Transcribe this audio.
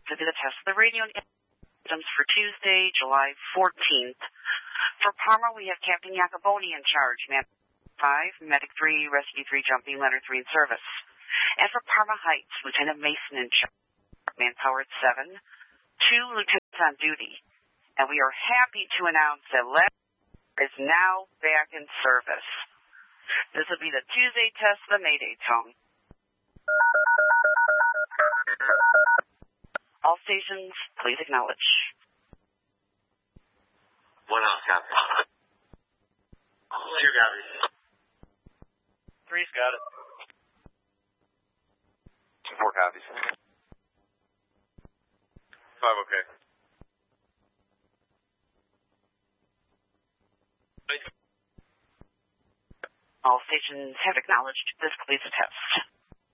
will be the test of the radio systems for Tuesday, July 14th. For Parma, we have Captain Jacoboni in charge, Man 5, Medic 3, Rescue 3 jumping, Leonard 3 in service. And for Parma Heights, Lieutenant Mason in charge, manpower at 7, 2 lieutenants on duty. And we are happy to announce that Leonard is now back in service. This will be the Tuesday test of the Mayday tone. All stations, please acknowledge. 1 out, copy. 2 copies. 3's got it. 4 copies. 5 okay. All stations have acknowledged this completes the test.